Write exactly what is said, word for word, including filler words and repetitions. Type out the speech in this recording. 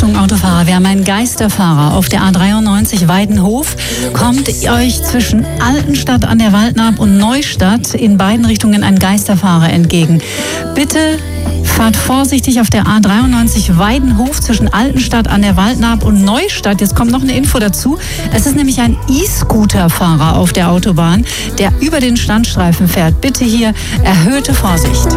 Achtung Autofahrer, wir haben einen Geisterfahrer auf der A dreiundneunzig Weidenhof. Kommt euch zwischen Altenstadt an der Waldnaab und Neustadt in beiden Richtungen ein Geisterfahrer entgegen. Bitte fahrt vorsichtig auf der A dreiundneunzig Weidenhof zwischen Altenstadt an der Waldnaab und Neustadt. Jetzt kommt noch eine Info dazu. Es ist nämlich ein E-Scooter-Fahrer auf der Autobahn, der über den Standstreifen fährt. Bitte hier erhöhte Vorsicht.